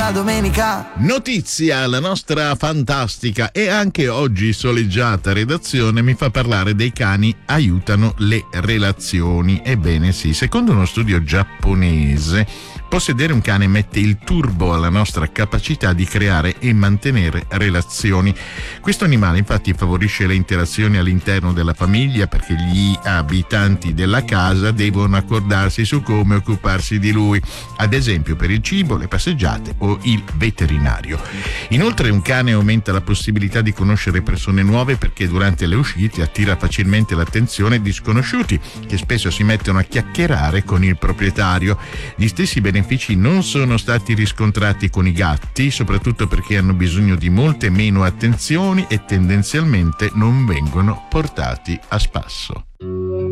la domenica. Notizia, la nostra fantastica e anche oggi soleggiata redazione mi fa parlare dei cani aiutano le relazioni. Ebbene sì, secondo uno studio giapponese, possedere un cane mette il turbo alla nostra capacità di creare e mantenere relazioni. Questo animale infatti favorisce le interazioni all'interno della famiglia perché gli abitanti della casa devono accordarsi su come occuparsi di lui, ad esempio per il cibo, le passeggiate o il veterinario. Inoltre un cane aumenta la possibilità di conoscere persone nuove perché durante le uscite attira facilmente l'attenzione di sconosciuti che spesso si mettono a chiacchierare con il proprietario. Gli stessi benefici non sono stati riscontrati con i gatti, soprattutto perché hanno bisogno di molte meno attenzioni e tendenzialmente non vengono portati a spasso.